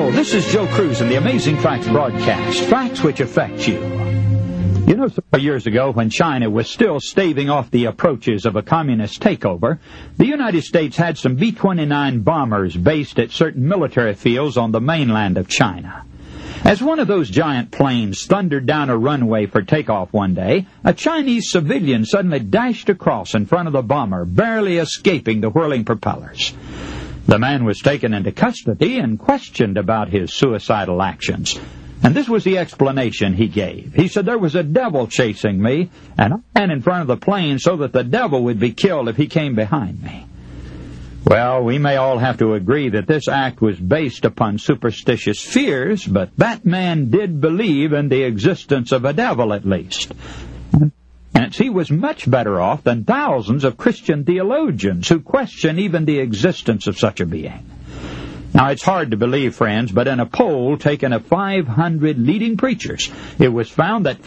Hello, this is Joe Cruz in the Amazing Facts broadcast, facts which affect you. You know, several years ago, when China was still staving off the approaches of a communist takeover, the United States had some B-29 bombers based at certain military fields on the mainland of China. As one of those giant planes thundered down a runway for takeoff one day, a Chinese civilian suddenly dashed across in front of the bomber, barely escaping the whirling propellers. The man was taken into custody and questioned about his suicidal actions. And this was the explanation he gave. He said, "There was a devil chasing me, and I ran in front of the plane so that the devil would be killed if he came behind me." Well, we may all have to agree that this act was based upon superstitious fears, but that man did believe in the existence of a devil at least. And he was much better off than thousands of Christian theologians who question even the existence of such a being. Now, it's hard to believe, friends, but in a poll taken of 500 leading preachers, it was found that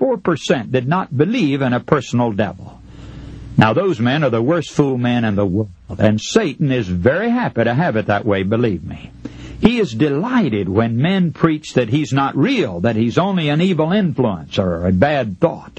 54% did not believe in a personal devil. Now, those men are the worst fool men in the world, and Satan is very happy to have it that way, believe me. He is delighted when men preach that he's not real, that he's only an evil influence or a bad thought.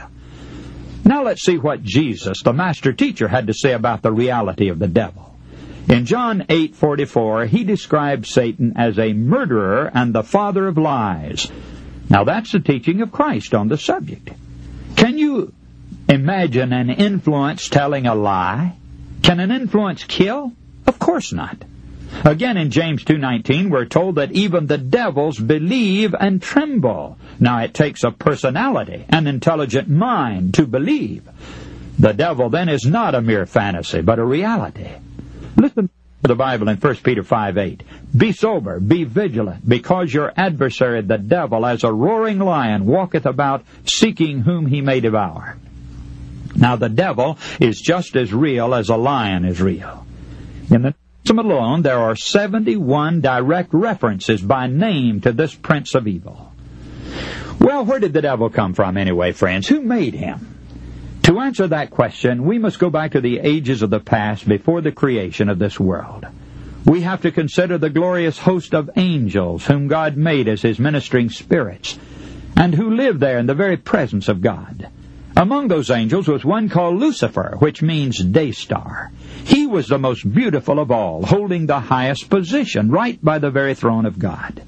Now let's see what Jesus, the master teacher, had to say about the reality of the devil. In John 8:44, he describes Satan as a murderer and the father of lies. Now that's the teaching of Christ on the subject. Can you imagine an influence telling a lie? Can an influence kill? Of course not. Again, in James 2:19, we're told that even the devils believe and tremble. Now, it takes a personality, an intelligent mind to believe. The devil, then, is not a mere fantasy, but a reality. Listen to the Bible in 1 Peter 5:8. "Be sober, be vigilant, because your adversary, the devil, as a roaring lion, walketh about, seeking whom he may devour." Now, the devil is just as real as a lion is real. In the alone, there are 71 direct references by name to this prince of evil. Well, where did the devil come from anyway, friends? Who made him? To answer that question, we must go back to the ages of the past before the creation of this world. We have to consider the glorious host of angels whom God made as his ministering spirits, and who lived there in the very presence of God. Among those angels was one called Lucifer, which means day star. He was the most beautiful of all, holding the highest position, right by the very throne of God.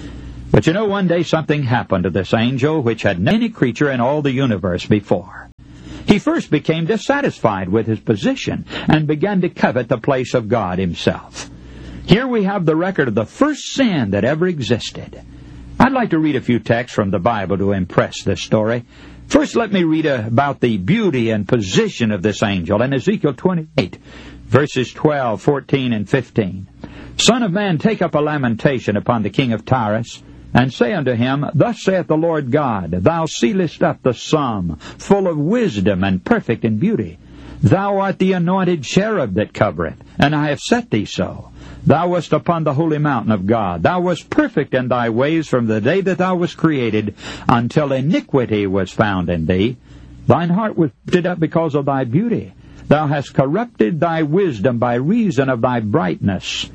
But you know, one day something happened to this angel which had any creature in all the universe before. He first became dissatisfied with his position and began to covet the place of God himself. Here we have the record of the first sin that ever existed. I'd like to read a few texts from the Bible to impress this story. First, let me read about the beauty and position of this angel in Ezekiel 28, verses 12, 14, and 15. "Son of man, take up a lamentation upon the king of Tyrus, and say unto him, Thus saith the Lord God, Thou sealest up the sum, full of wisdom and perfect in beauty. Thou art the anointed cherub that covereth, and I have set thee so. Thou wast upon the holy mountain of God. Thou wast perfect in thy ways from the day that thou wast created, until iniquity was found in thee. Thine heart was lifted up because of thy beauty. Thou hast corrupted thy wisdom by reason of thy brightness."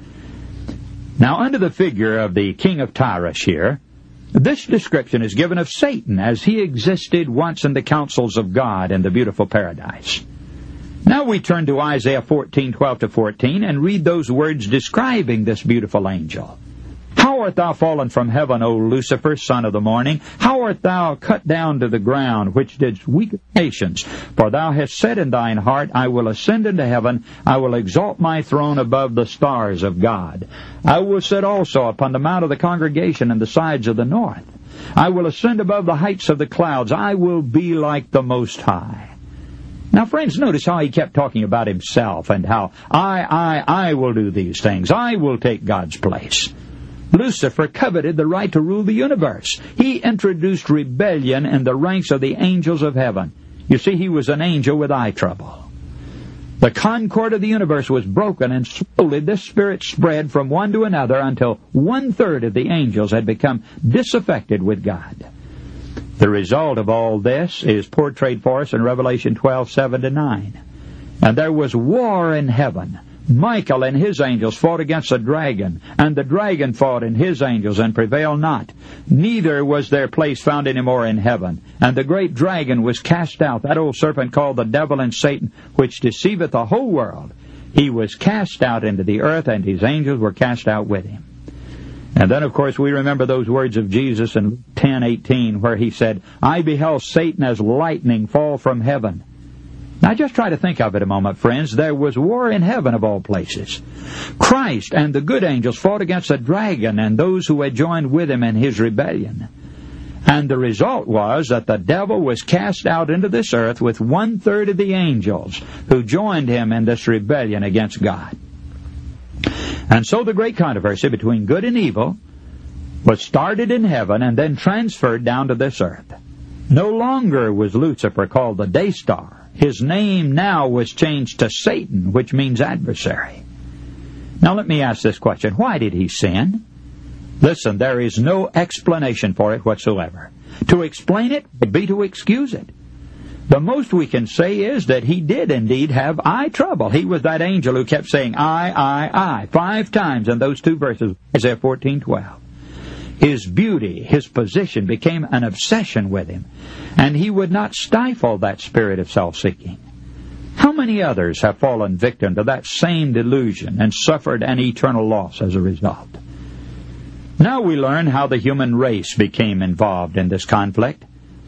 Now, under the figure of the king of Tyrus here, this description is given of Satan as he existed once in the councils of God in the beautiful paradise. Now we turn to Isaiah 14:12-14 and read those words describing this beautiful angel. "How art thou fallen from heaven, O Lucifer, son of the morning? How art thou cut down to the ground, which didst weaken nations? For thou hast said in thine heart, I will ascend into heaven, I will exalt my throne above the stars of God. I will sit also upon the mount of the congregation in the sides of the north. I will ascend above the heights of the clouds, I will be like the Most High." Now, friends, notice how he kept talking about himself and how I will do these things. I will take God's place. Lucifer coveted the right to rule the universe. He introduced rebellion in the ranks of the angels of heaven. You see, he was an angel with eye trouble. The concord of the universe was broken, and slowly this spirit spread from one to another until 1/3 of the angels had become disaffected with God. The result of all this is portrayed for us in Revelation 12:7-9. "And there was war in heaven. Michael and his angels fought against the dragon, and the dragon fought and his angels, and prevailed not. Neither was their place found any more in heaven. And the great dragon was cast out, that old serpent called the devil and Satan, which deceiveth the whole world. He was cast out into the earth, and his angels were cast out with him. And then, of course, we remember those words of Jesus in 10:18, where he said, I beheld Satan as lightning fall from heaven. Now, just try to think of it a moment, friends. There was war in heaven, of all places. Christ and the good angels fought against the dragon and those who had joined with him in his rebellion. And the result was that the devil was cast out into this earth with 1/3 of the angels who joined him in this rebellion against God. And so the great controversy between good and evil was started in heaven and then transferred down to this earth. No longer was Lucifer called the day star. His name now was changed to Satan, which means adversary. Now let me ask this question. Why did he sin? Listen, there is no explanation for it whatsoever. To explain it would be to excuse it. The most we can say is that he did indeed have eye trouble. He was that angel who kept saying, I, 5 times in those 2 verses, Isaiah 14:12. His beauty, his position became an obsession with him, and he would not stifle that spirit of self-seeking. How many others have fallen victim to that same delusion and suffered an eternal loss as a result? Now we learn how the human race became involved in this conflict.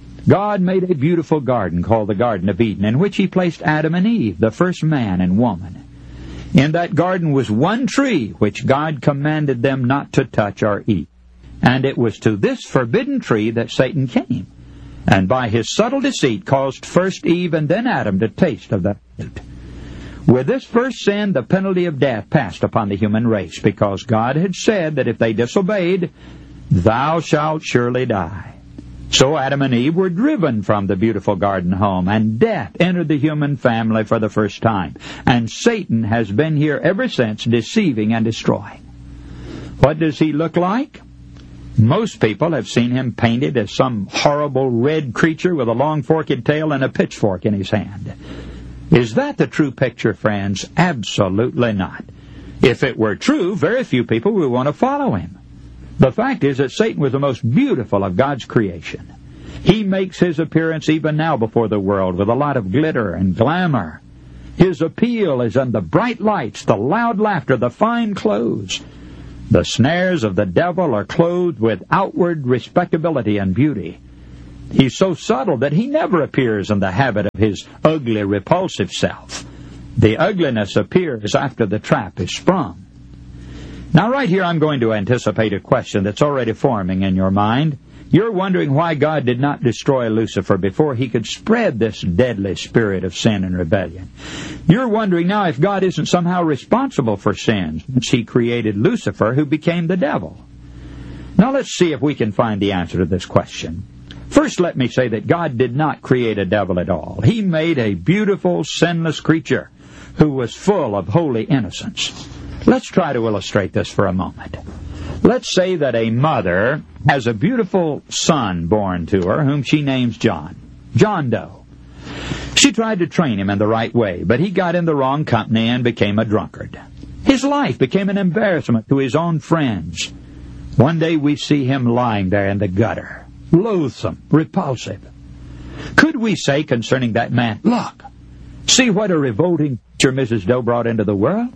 God made a beautiful garden called the Garden of Eden, in which he placed Adam and Eve, the first man and woman. In that garden was one tree which God commanded them not to touch or eat. And it was to this forbidden tree that Satan came, and by his subtle deceit caused first Eve and then Adam to taste of that fruit. With this first sin, the penalty of death passed upon the human race, because God had said that if they disobeyed, thou shalt surely die. So Adam and Eve were driven from the beautiful garden home, and death entered the human family for the first time. And Satan has been here ever since, deceiving and destroying. What does he look like? Most people have seen him painted as some horrible red creature with a long forked tail and a pitchfork in his hand. Is that the true picture, friends? Absolutely not. If it were true, very few people would want to follow him. The fact is that Satan was the most beautiful of God's creation. He makes his appearance even now before the world with a lot of glitter and glamour. His appeal is in the bright lights, the loud laughter, the fine clothes. The snares of the devil are clothed with outward respectability and beauty. He's so subtle that he never appears in the habit of his ugly, repulsive self. The ugliness appears after the trap is sprung. Now, right here, I'm going to anticipate a question that's already forming in your mind. You're wondering why God did not destroy Lucifer before he could spread this deadly spirit of sin and rebellion. You're wondering now if God isn't somehow responsible for sins, since he created Lucifer, who became the devil. Now let's see if we can find the answer to this question. First, let me say that God did not create a devil at all. He made a beautiful, sinless creature who was full of holy innocence. Let's try to illustrate this for a moment. Let's say that a mother has a beautiful son born to her, whom she names John Doe. She tried to train him in the right way, but he got in the wrong company and became a drunkard. His life became an embarrassment to his own friends. One day we see him lying there in the gutter, loathsome, repulsive. Could we say concerning that man, look, see what a revolting creature Mrs. Doe brought into the world?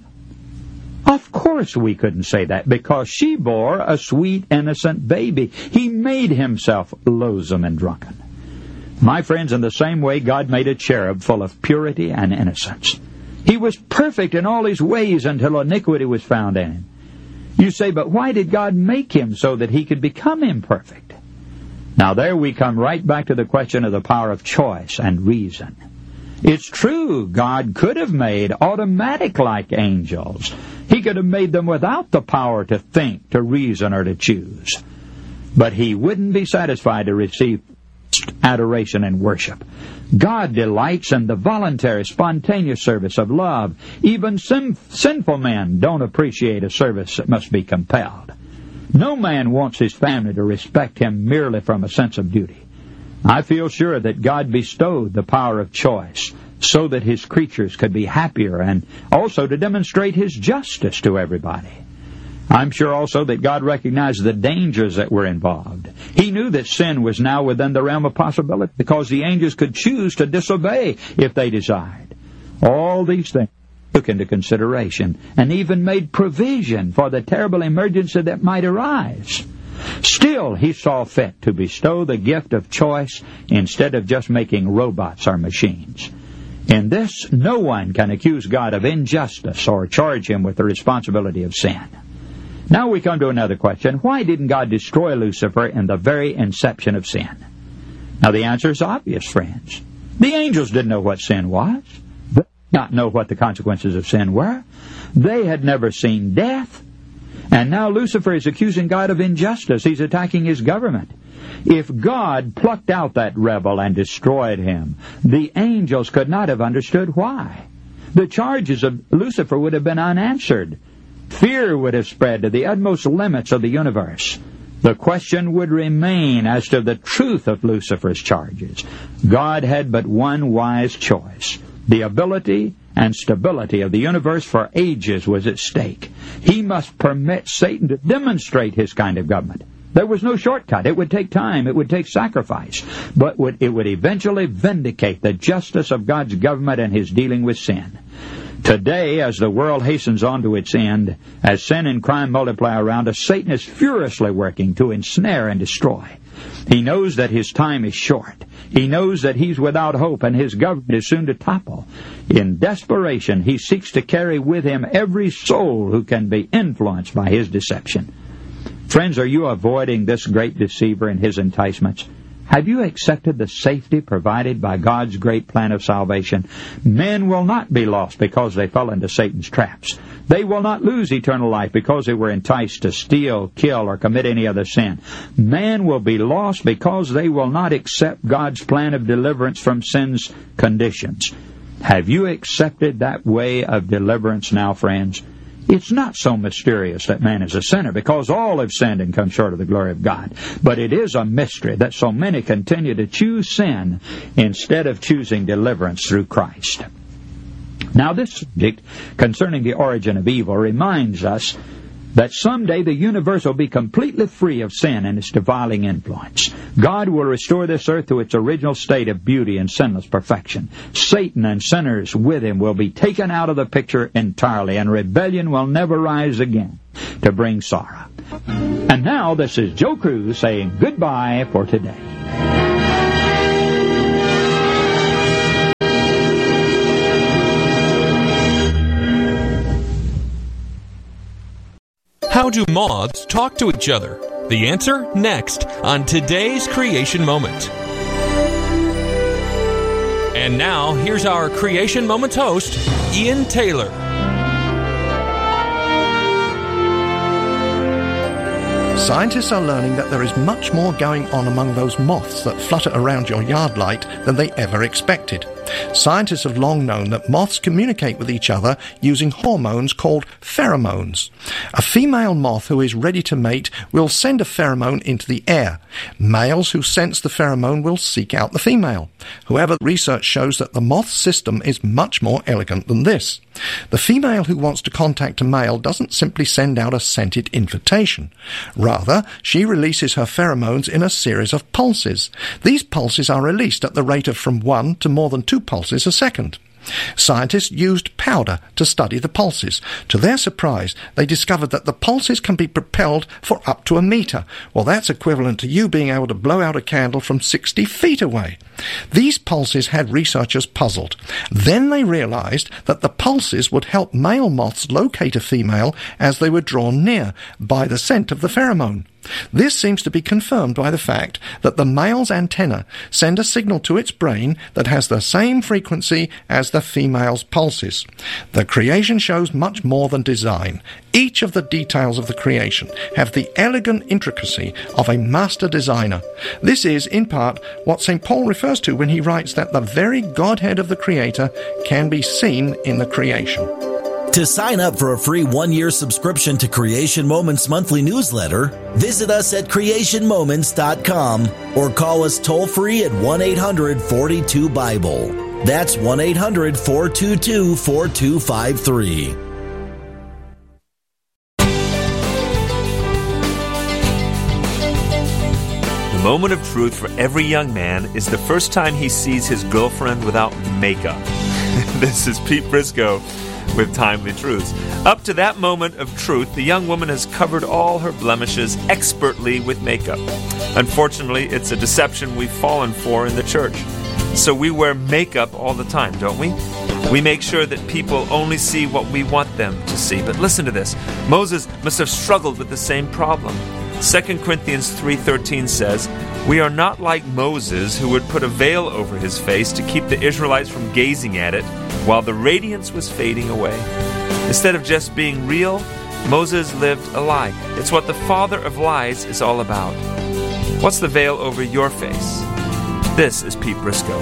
Of course we couldn't say that, because she bore a sweet, innocent baby. He made himself loathsome and drunken. My friends, in the same way, God made a cherub full of purity and innocence. He was perfect in all his ways until iniquity was found in him. You say, but why did God make him so that he could become imperfect? Now there we come right back to the question of the power of choice and reason. It's true, God could have made automatic-like angels. He could have made them without the power to think, to reason, or to choose. But he wouldn't be satisfied to receive adoration and worship. God delights in the voluntary, spontaneous service of love. Even sinful men don't appreciate a service that must be compelled. No man wants his family to respect him merely from a sense of duty. I feel sure that God bestowed the power of choice so that his creatures could be happier and also to demonstrate his justice to everybody. I'm sure also that God recognized the dangers that were involved. He knew that sin was now within the realm of possibility because the angels could choose to disobey if they desired. All these things took into consideration and even made provision for the terrible emergency that might arise. Still, he saw fit to bestow the gift of choice instead of just making robots or machines. In this, no one can accuse God of injustice or charge him with the responsibility of sin. Now we come to another question. Why didn't God destroy Lucifer in the very inception of sin? Now the answer is obvious, friends. The angels didn't know what sin was. They did not know what the consequences of sin were. They had never seen death. And now Lucifer is accusing God of injustice. He's attacking his government. If God plucked out that rebel and destroyed him, the angels could not have understood why. The charges of Lucifer would have been unanswered. Fear would have spread to the utmost limits of the universe. The question would remain as to the truth of Lucifer's charges. God had but one wise choice. The ability and stability of the universe for ages was at stake. He must permit Satan to demonstrate his kind of government. There was no shortcut. It would take time. It would take sacrifice. But it would eventually vindicate the justice of God's government and his dealing with sin. Today, as the world hastens on to its end, as sin and crime multiply around us, Satan is furiously working to ensnare and destroy. He knows that his time is short. He knows that he's without hope and his government is soon to topple. In desperation, he seeks to carry with him every soul who can be influenced by his deception. Friends, are you avoiding this great deceiver and his enticements? Have you accepted the safety provided by God's great plan of salvation? Men will not be lost because they fell into Satan's traps. They will not lose eternal life because they were enticed to steal, kill, or commit any other sin. Man will be lost because they will not accept God's plan of deliverance from sin's conditions. Have you accepted that way of deliverance now, friends? It's not so mysterious that man is a sinner, because all have sinned and come short of the glory of God. But it is a mystery that so many continue to choose sin instead of choosing deliverance through Christ. Now, this subject concerning the origin of evil reminds us that someday the universe will be completely free of sin and its defiling influence. God will restore this earth to its original state of beauty and sinless perfection. Satan and sinners with him will be taken out of the picture entirely, and rebellion will never rise again to bring sorrow. And now, this is Joe Cruz saying goodbye for today. How do moths talk to each other? The answer next on today's Creation Moment. And now, here's our Creation Moments host, Ian Taylor. Scientists are learning that there is much more going on among those moths that flutter around your yard light than they ever expected. Scientists have long known that moths communicate with each other using hormones called pheromones. A female moth who is ready to mate will send a pheromone into the air. Males who sense the pheromone will seek out the female. However, research shows that the moth system is much more elegant than this. The female who wants to contact a male doesn't simply send out a scented invitation. Rather, she releases her pheromones in a series of pulses. These pulses are released at the rate of from 1 to more than 2 pulses a second. Scientists used powder to study the pulses. To their surprise, they discovered that the pulses can be propelled for up to 1 meter. Well, that's equivalent to you being able to blow out a candle from 60 feet away. These pulses had researchers puzzled. Then they realized that the pulses would help male moths locate a female as they were drawn near by the scent of the pheromone. This seems to be confirmed by the fact that the male's antenna send a signal to its brain that has the same frequency as the female's pulses. The creation shows much more than design. Each of the details of the creation have the elegant intricacy of a master designer. This is, in part, what St. Paul refers to when he writes that the very Godhead of the Creator can be seen in the creation. To sign up for a free 1-year subscription to Creation Moments monthly newsletter, visit us at creationmoments.com or call us toll-free at 1-800-42-BIBLE. That's 1-800-422-4253. The moment of truth for every young man is the first time he sees his girlfriend without makeup. This is Pete Briscoe with Timely Truths. Up to that moment of truth, the young woman has covered all her blemishes expertly with makeup. Unfortunately, it's a deception we've fallen for in the church. So we wear makeup all the time, don't we? We make sure that people only see what we want them to see. But listen to this. Moses must have struggled with the same problem. 2 Corinthians 3:13 says, "We are not like Moses, who would put a veil over his face to keep the Israelites from gazing at it while the radiance was fading away." Instead of just being real, Moses lived a lie. It's what the father of lies is all about. What's the veil over your face? This is Pete Briscoe.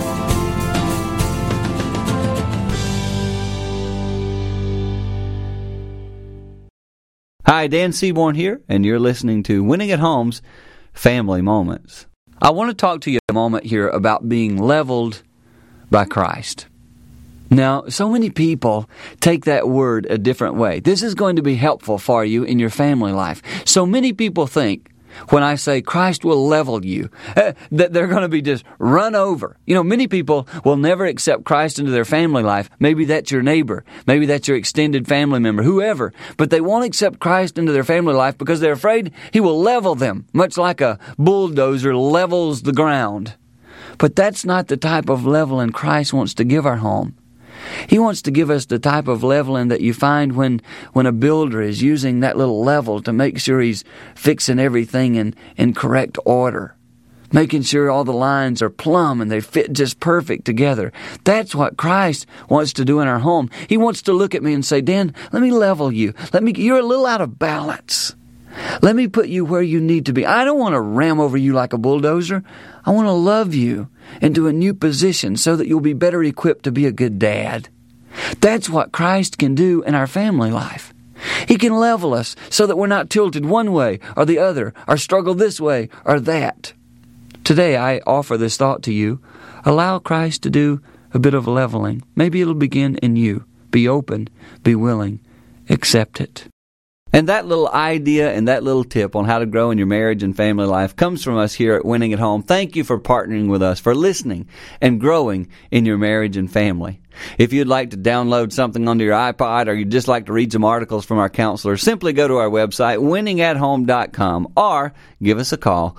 Hi, Dan Seaborn here, and you're listening to Winning at Home's Family Moments. I want to talk to you a moment here about being leveled by Christ. Now, so many people take that word a different way. This is going to be helpful for you in your family life. So many people think, when I say Christ will level you, that they're going to be just run over. You know, many people will never accept Christ into their family life. Maybe that's your neighbor. Maybe that's your extended family member, whoever. But they won't accept Christ into their family life because they're afraid He will level them, much like a bulldozer levels the ground. But that's not the type of leveling Christ wants to give our home. He wants to give us the type of leveling that you find when a builder is using that little level to make sure he's fixing everything in correct order, making sure all the lines are plumb and they fit just perfect together. That's what Christ wants to do in our home. He wants to look at me and say, "Dan, let me level you. You're a little out of balance. Let me put you where you need to be. I don't want to ram over you like a bulldozer. I want to love you into a new position so that you'll be better equipped to be a good dad." That's what Christ can do in our family life. He can level us so that we're not tilted one way or the other, or struggle this way or that. Today I offer this thought to you. Allow Christ to do a bit of leveling. Maybe it'll begin in you. Be open, be willing, accept it. And that little idea and that little tip on how to grow in your marriage and family life comes from us here at Winning at Home. Thank you for partnering with us, for listening and growing in your marriage and family. If you'd like to download something onto your iPod, or you'd just like to read some articles from our counselors, simply go to our website, winningathome.com, or give us a call,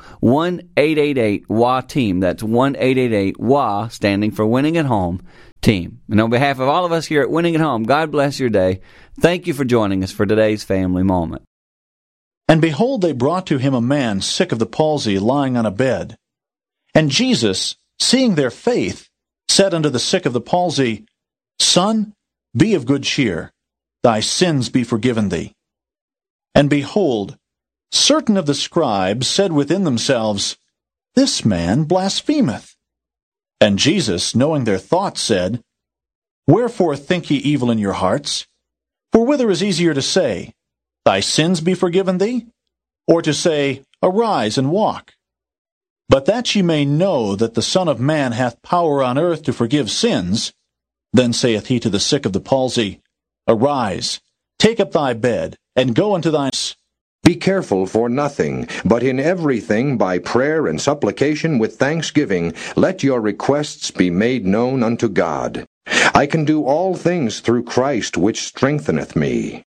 1-888-WA-TEAM. That's 1-888-WA, standing for Winning at Home Team. And on behalf of all of us here at Winning at Home, God bless your day. Thank you for joining us for today's family moment. And behold, they brought to him a man sick of the palsy, lying on a bed. And Jesus, seeing their faith, said unto the sick of the palsy, Son, be of good cheer, thy sins be forgiven thee. And behold, certain of the scribes said within themselves, This man blasphemeth. And Jesus, knowing their thoughts, said, Wherefore think ye evil in your hearts? For whither is easier to say, Thy sins be forgiven thee? Or to say, Arise and walk? But that ye may know that the Son of Man hath power on earth to forgive sins, then saith he to the sick of the palsy, Arise, take up thy bed, and go unto thine house. Be careful for nothing, but in everything by prayer and supplication with thanksgiving, let your requests be made known unto God. I can do all things through Christ which strengtheneth me.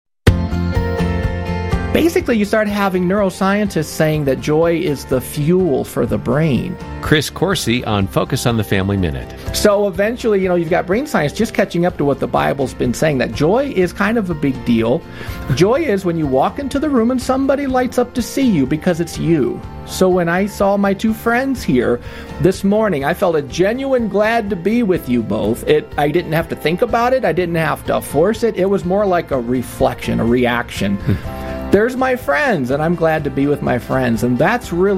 Basically, you start having neuroscientists saying that joy is the fuel for the brain. Chris Corsi on Focus on the Family Minute. So eventually, you've got brain science just catching up to what the Bible's been saying, that joy is kind of a big deal. Joy is when you walk into the room and somebody lights up to see you because it's you. So when I saw my two friends here this morning, I felt a genuine glad to be with you both. I didn't have to think about it. I didn't have to force it. It was more like a reflection, a reaction. There's my friends, and I'm glad to be with my friends. And that's what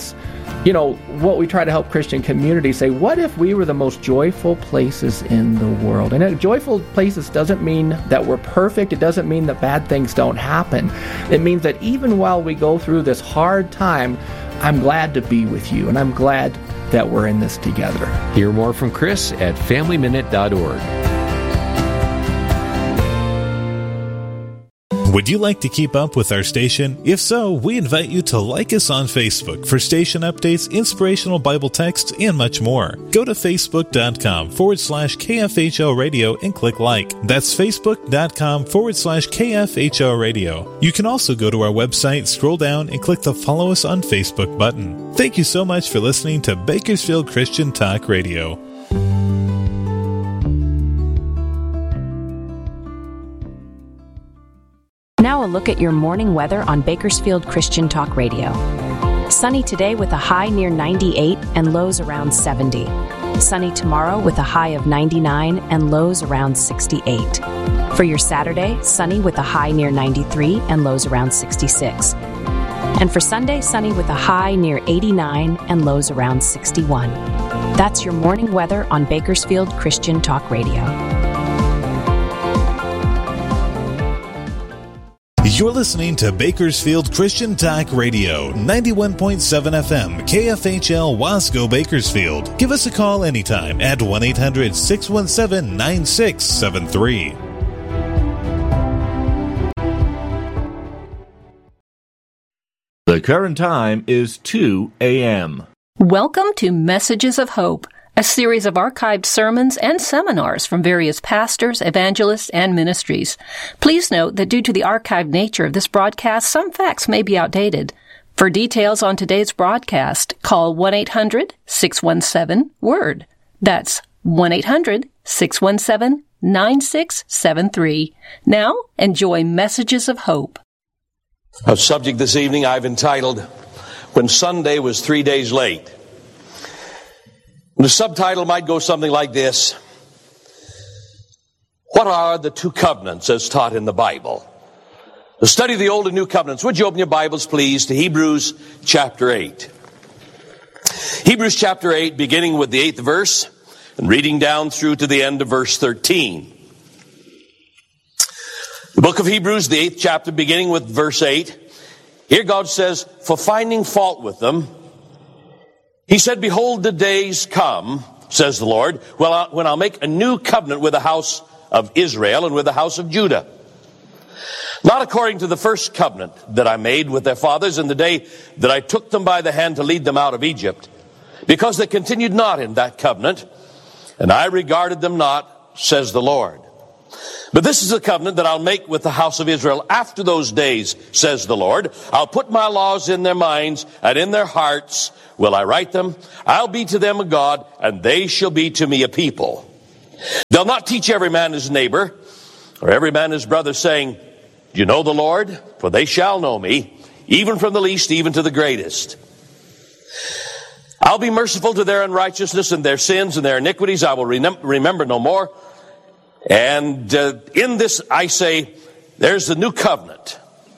we try to help Christian communities say, what if we were the most joyful places in the world? And joyful places doesn't mean that we're perfect. It doesn't mean that bad things don't happen. It means that even while we go through this hard time, I'm glad to be with you, and I'm glad that we're in this together. Hear more from Chris at FamilyMinute.org. Would you like to keep up with our station? If so, we invite you to like us on Facebook for station updates, inspirational Bible texts, and much more. Go to facebook.com/KFHO Radio and click like. That's facebook.com/KFHO Radio. You can also go to our website, scroll down, and click the Follow Us on Facebook button. Thank you so much for listening to Bakersfield Christian Talk Radio. Now a look at your morning weather on Bakersfield Christian Talk Radio. Sunny today with a high near 98 and lows around 70. Sunny tomorrow with a high of 99 and lows around 68. For your Saturday, sunny with a high near 93 and lows around 66. And for Sunday, sunny with a high near 89 and lows around 61. That's your morning weather on Bakersfield Christian Talk Radio. You're listening to Bakersfield Christian Talk Radio, 91.7 FM, KFHL Wasco, Bakersfield. Give us a call anytime at 1-800-617-9673. The current time is 2 a.m. Welcome to Messages of Hope, a series of archived sermons and seminars from various pastors, evangelists, and ministries. Please note that due to the archived nature of this broadcast, some facts may be outdated. For details on today's broadcast, call 1-800-617-WORD. That's 1-800-617-9673. Now, enjoy Messages of Hope. A subject this evening I've entitled, When Sunday Was 3 Days Late. The subtitle might go something like this: What are the two covenants as taught in the Bible? The study of the Old and New Covenants. Would you open your Bibles, please, to Hebrews chapter 8. Hebrews chapter 8, beginning with the 8th verse and reading down through to the end of verse 13. The book of Hebrews, the 8th chapter, beginning with verse 8. Here God says, For finding fault with them, He said, Behold, the days come, says the Lord, when I'll make a new covenant with the house of Israel and with the house of Judah. Not according to the first covenant that I made with their fathers in the day that I took them by the hand to lead them out of Egypt, because they continued not in that covenant, and I regarded them not, says the Lord. But this is the covenant that I'll make with the house of Israel after those days, says the Lord. I'll put my laws in their minds, and in their hearts will I write them. I'll be to them a God, and they shall be to me a people. They'll not teach every man his neighbor, or every man his brother, saying, Do you know the Lord? For they shall know me, even from the least even to the greatest. I'll be merciful to their unrighteousness and their sins and their iniquities I will remember no more. And in this I say, there's the new covenant.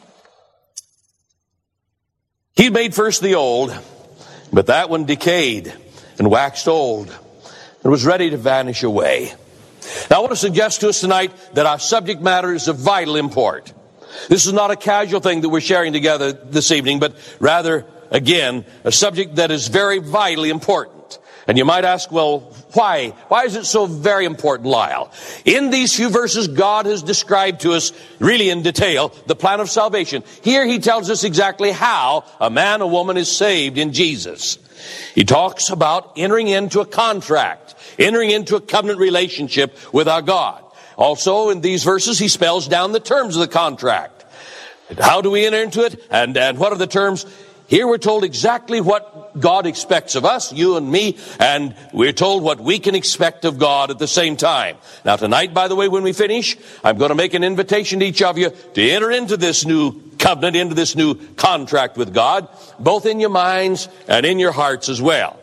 He made first the old, but that one decayed and waxed old and was ready to vanish away. Now I want to suggest to us tonight that our subject matter is of vital import. This is not a casual thing that we're sharing together this evening, but rather, again, a subject that is very vitally important. And you might ask, well, why? Why is it so very important, Lyle? In these few verses, God has described to us, really in detail, the plan of salvation. Here he tells us exactly how a man, a woman is saved in Jesus. He talks about entering into a contract, entering into a covenant relationship with our God. Also, in these verses, he spells down the terms of the contract. How do we enter into it? And what are the terms? Here we're told exactly what God expects of us, you and me, and we're told what we can expect of God at the same time. Now tonight, by the way, when we finish, I'm going to make an invitation to each of you to enter into this new covenant, into this new contract with God, both in your minds and in your hearts as well.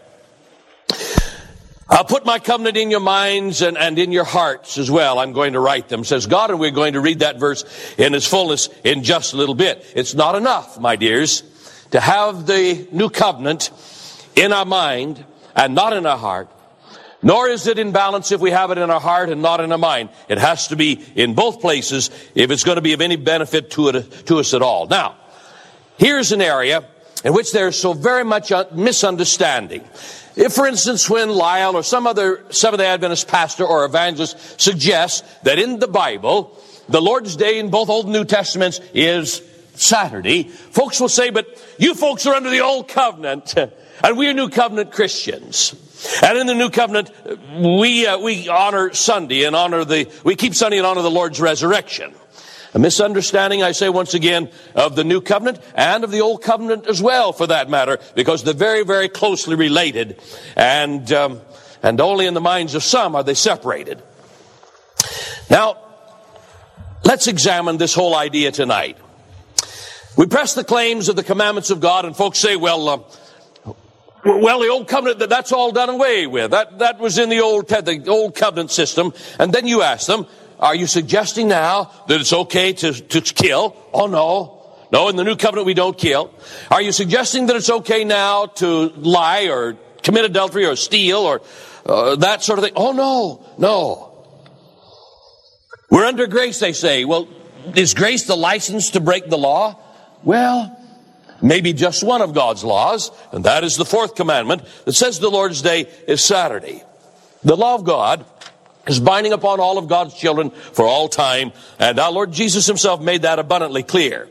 I'll put my covenant in your minds and in your hearts as well. I'm going to write them, says God, and we're going to read that verse in its fullness in just a little bit. It's not enough, my dears, to have the new covenant in our mind and not in our heart, nor is it in balance if we have it in our heart and not in our mind. It has to be in both places if it's going to be of any benefit to us at all. Now, here's an area in which there's so very much misunderstanding. If, for instance, when Lyle or some other Seventh-day Adventist pastor or evangelist suggests that in the Bible, the Lord's Day in both Old and New Testaments is Saturday, folks will say, but you folks are under the Old Covenant, and we're New Covenant Christians. And in the New Covenant, we honor Sunday and we keep Sunday and honor the Lord's resurrection. A misunderstanding, I say once again, of the New Covenant and of the Old Covenant as well, for that matter, because they're very, very closely related, and only in the minds of some are they separated. Now, let's examine this whole idea tonight. We press the claims of the commandments of God, and folks say, well, the Old Covenant, that's all done away with. That was in the Old Covenant system. And then you ask them, are you suggesting now that it's okay to kill? Oh, no. No, in the New Covenant we don't kill. Are you suggesting that it's okay now to lie or commit adultery or steal or that sort of thing? Oh, no. We're under grace, they say. Well, is grace the license to break the law? Well, maybe just one of God's laws, and that is the fourth commandment that says the Lord's Day is Saturday. The law of God is binding upon all of God's children for all time, and our Lord Jesus himself made that abundantly clear.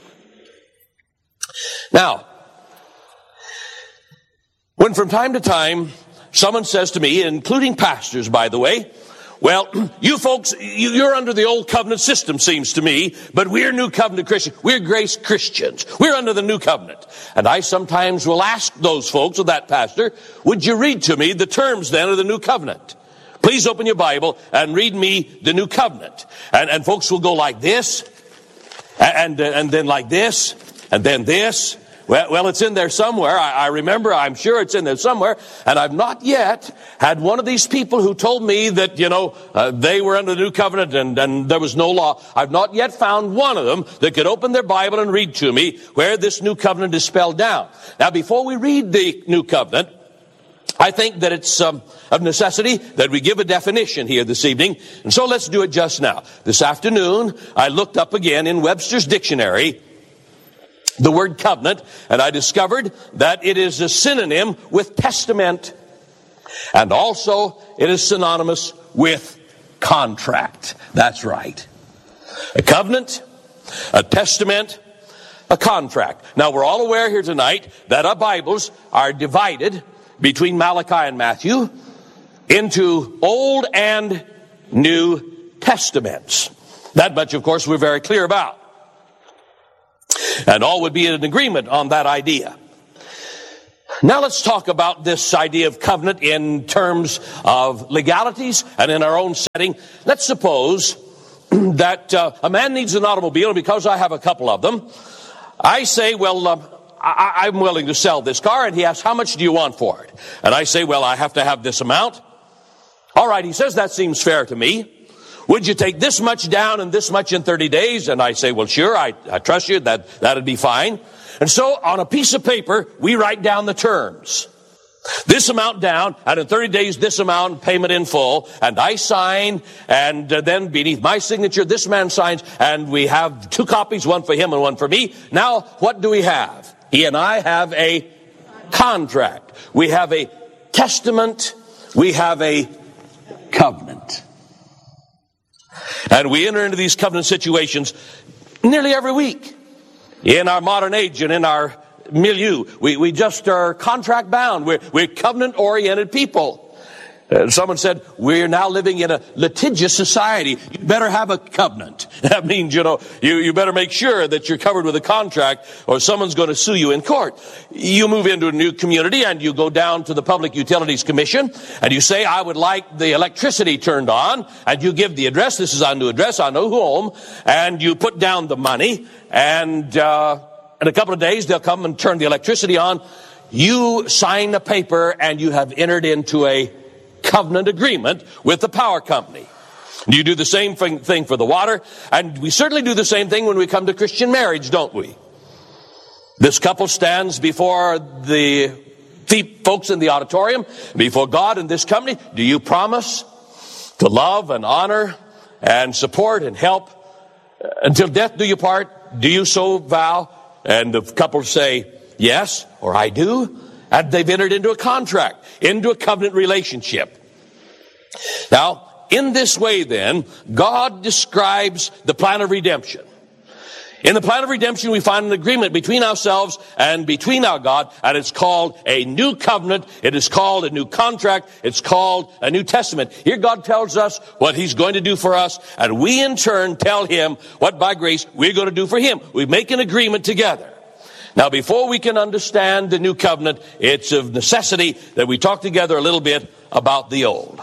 Now, when from time to time someone says to me, including pastors, by the way, well, you folks, you're under the Old Covenant system, seems to me, but we're New Covenant Christians. We're grace Christians. We're under the New Covenant. And I sometimes will ask those folks, or that pastor, would you read to me the terms then of the New Covenant? Please open your Bible and read me the New Covenant. And folks will go like this, and then like this, and then this. Well, it's in there somewhere. I remember, I'm sure it's in there somewhere. And I've not yet had one of these people who told me that, they were under the New Covenant and there was no law. I've not yet found one of them that could open their Bible and read to me where this New Covenant is spelled down. Now, before we read the New Covenant, I think that it's of necessity that we give a definition here this evening. And so let's do it just now. This afternoon, I looked up again in Webster's dictionary the word covenant, and I discovered that it is a synonym with testament. And also, it is synonymous with contract. That's right. A covenant, a testament, a contract. Now, we're all aware here tonight that our Bibles are divided between Malachi and Matthew into Old and New Testaments. That much, of course, we're very clear about. And all would be in agreement on that idea. Now let's talk about this idea of covenant in terms of legalities and in our own setting. Let's suppose that a man needs an automobile, and because I have a couple of them, I say, I'm willing to sell this car, and he asks, how much do you want for it? And I say, I have to have this amount. All right, he says, that seems fair to me. Would you take this much down and this much in 30 days? And I say, sure, I trust you, that'd be fine. And so on a piece of paper, we write down the terms. This amount down, and in 30 days, this amount, payment in full. And I sign, and then beneath my signature, this man signs, and we have two copies, one for him and one for me. Now, what do we have? He and I have a contract. We have a testament. We have a covenant. And we enter into these covenant situations nearly every week. In our modern age and in our milieu, we just are contract bound. We're covenant oriented people. Someone said, we're now living in a litigious society. You better have a covenant. That means, you better make sure that you're covered with a contract or someone's going to sue you in court. You move into a new community and you go down to the Public Utilities Commission and you say, I would like the electricity turned on, and you give the address. This is our new address, our new home, and you put down the money, and in a couple of days they'll come and turn the electricity on. You sign a paper and you have entered into a covenant agreement with the power company. You do the same thing for the water, and we certainly do the same thing when we come to Christian marriage, don't we? This couple stands before the folks in the auditorium, before God and this company. Do you promise to love and honor and support and help until death do you part? Do you so vow? And the couple say, yes, or I do, and they've entered into a contract, into a covenant relationship. Now, in this way then, God describes the plan of redemption. In the plan of redemption, we find an agreement between ourselves and between our God, and it's called a new covenant. It is called a new contract. It's called a New Testament. Here God tells us what He's going to do for us, and we in turn tell Him what by grace we're going to do for Him. We make an agreement together. Now, before we can understand the new covenant, it's of necessity that we talk together a little bit about the old.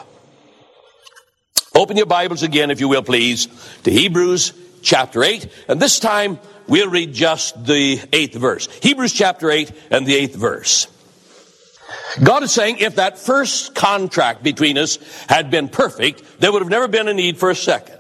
Open your Bibles again, if you will, please, to Hebrews chapter 8, and this time we'll read just the 8th verse. Hebrews chapter 8 and the 8th verse. God is saying if that first contract between us had been perfect, there would have never been a need for a second.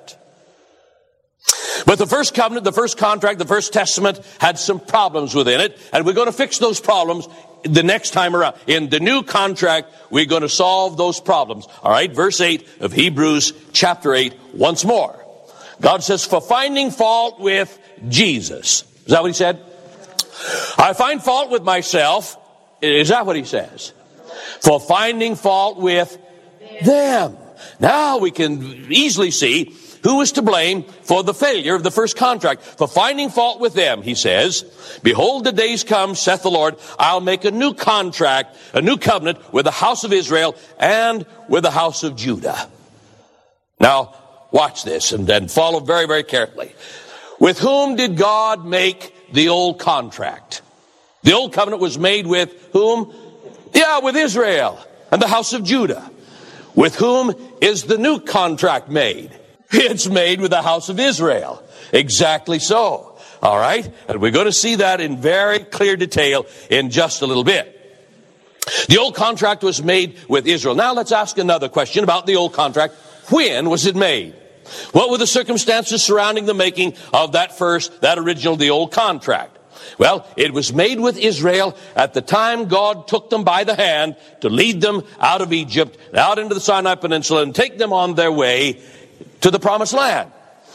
But the first covenant, the first contract, the first testament had some problems within it, and we're going to fix those problems the next time around. In the new contract, we're going to solve those problems. All right, verse 8 of Hebrews chapter 8 once more. God says, for finding fault with Jesus. Is that what He said? I find fault with myself. Is that what He says? For finding fault with them. Now we can easily see who is to blame for the failure of the first contract. For finding fault with them, He says, behold, the days come, saith the Lord, I'll make a new contract, a new covenant with the house of Israel and with the house of Judah. Now, watch this and then follow very, very carefully. With whom did God make the old contract? The old covenant was made with whom? Yeah, with Israel and the house of Judah. With whom is the new contract made? It's made with the house of Israel. Exactly so. All right? And we're going to see that in very clear detail in just a little bit. The old contract was made with Israel. Now let's ask another question about the old contract. When was it made? What were the circumstances surrounding the making of that original, the old contract? Well, it was made with Israel at the time God took them by the hand to lead them out of Egypt, out into the Sinai Peninsula, and take them on their way to the Promised Land.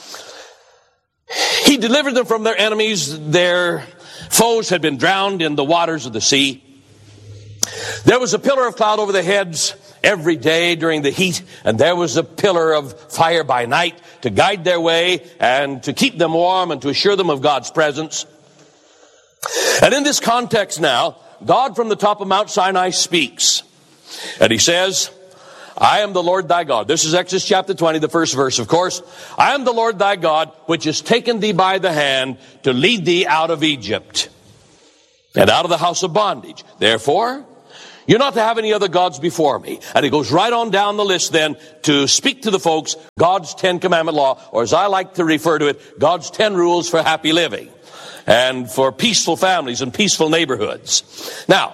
He delivered them from their enemies. Their foes had been drowned in the waters of the sea. There was a pillar of cloud over their heads every day during the heat, and there was a pillar of fire by night to guide their way and to keep them warm and to assure them of God's presence. And in this context now, God from the top of Mount Sinai speaks, and He says, I am the Lord thy God. This is Exodus chapter 20, the first verse, of course. I am the Lord thy God, which has taken thee by the hand to lead thee out of Egypt and out of the house of bondage. Therefore, you're not to have any other gods before me. And He goes right on down the list then to speak to the folks God's 10 commandment law, or as I like to refer to it, God's 10 rules for happy living and for peaceful families and peaceful neighborhoods. Now,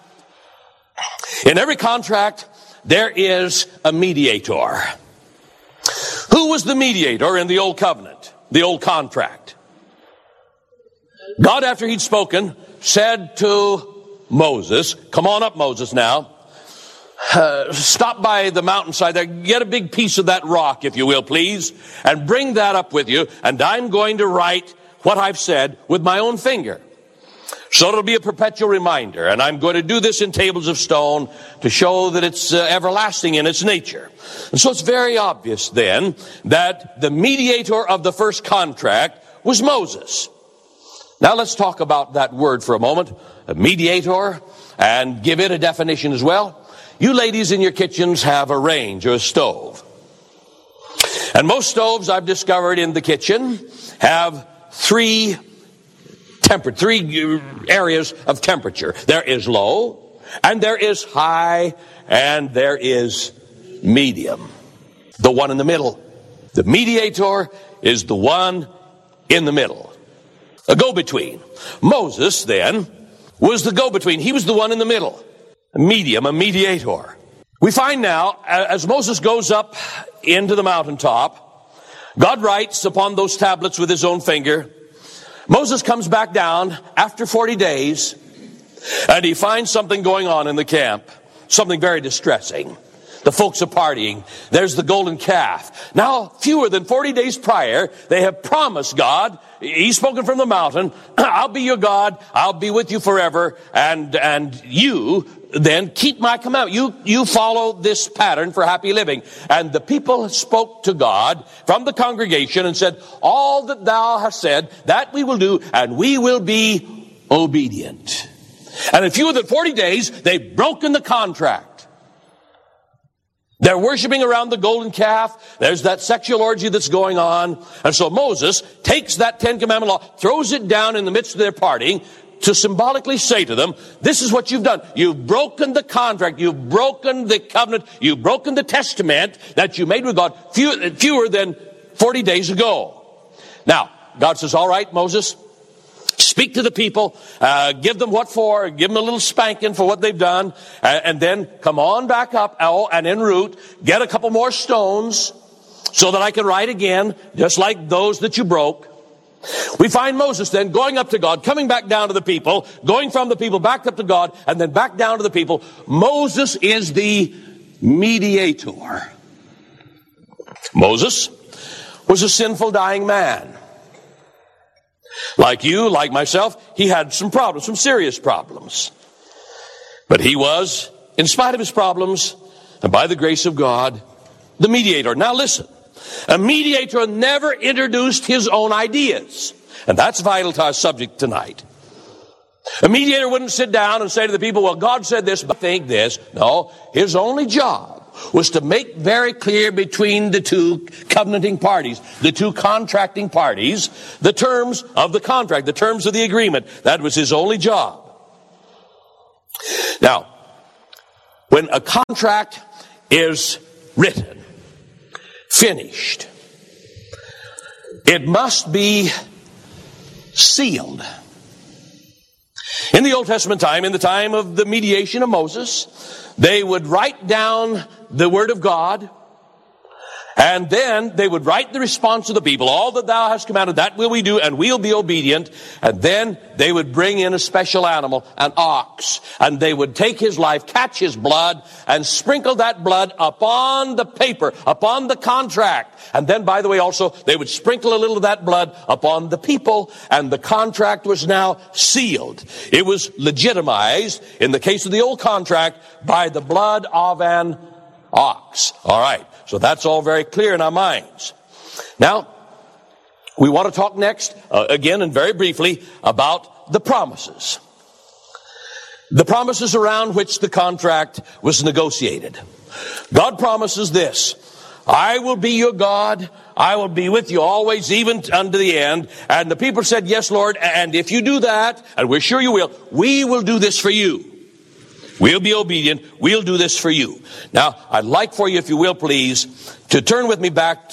in every contract, there is a mediator. Who was the mediator in the old covenant, the old contract? God, after He'd spoken, said to Moses, come on up, Moses, now. Stop by the mountainside there. Get a big piece of that rock, if you will, please, and bring that up with you. And I'm going to write what I've said with my own finger. So it'll be a perpetual reminder. And I'm going to do this in tables of stone to show that it's everlasting in its nature. And so it's very obvious then that the mediator of the first contract was Moses. Now let's talk about that word for a moment, a mediator, and give it a definition as well. You ladies in your kitchens have a range or a stove. And most stoves I've discovered in the kitchen have three areas of temperature. There is low, and there is high, and there is medium. The one in the middle. The mediator is the one in the middle. A go-between. Moses, then, was the go-between. He was the one in the middle. A medium, a mediator. We find now, as Moses goes up into the mountaintop, God writes upon those tablets with His own finger. Moses comes back down after 40 days, and he finds something going on in the camp. Something very distressing. The folks are partying. There's the golden calf. Now, fewer than 40 days prior, they have promised God, He's spoken from the mountain, I'll be your God, I'll be with you forever, and you then keep my commandment. You follow this pattern for happy living. And the people spoke to God from the congregation and said, all that thou hast said, that we will do, and we will be obedient. And in fewer than 40 days, they've broken the contract. They're worshiping around the golden calf. There's that sexual orgy that's going on. And so Moses takes that Ten Commandment law, throws it down in the midst of their partying to symbolically say to them, this is what you've done. You've broken the contract. You've broken the covenant. You've broken the testament that you made with God fewer than 40 days ago. Now, God says, all right, Moses, speak to the people, give them what for, give them a little spanking for what they've done, and then come on back up, and en route, get a couple more stones so that I can write again, just like those that you broke. We find Moses then going up to God, coming back down to the people, going from the people back up to God, and then back down to the people. Moses is the mediator. Moses was a sinful, dying man. Like you, like myself, he had some problems, some serious problems. But he was, in spite of his problems, and by the grace of God, the mediator. Now listen, a mediator never introduced his own ideas. And that's vital to our subject tonight. A mediator wouldn't sit down and say to the people, well, God said this, but I think this. No, his only job was to make very clear between the two covenanting parties, the two contracting parties, the terms of the contract, the terms of the agreement. That was his only job. Now, when a contract is written, finished, it must be sealed. In the Old Testament time, in the time of the mediation of Moses, they would write down the word of God, and then they would write the response of the people. All that thou hast commanded, that will we do, and we'll be obedient. And then they would bring in a special animal, an ox, and they would take his life, catch his blood, and sprinkle that blood upon the paper, upon the contract. And then, by the way, also, they would sprinkle a little of that blood upon the people, and the contract was now sealed. It was legitimized, in the case of the old contract, by the blood of an ox. All right. So that's all very clear in our minds. Now, we want to talk next, again and very briefly, about the promises. The promises around which the contract was negotiated. God promises this: I will be your God. I will be with you always, even unto the end. And the people said, yes, Lord. And if you do that, and we're sure you will, we will do this for you. We'll be obedient. We'll do this for you. Now, I'd like for you, if you will, please, to turn with me back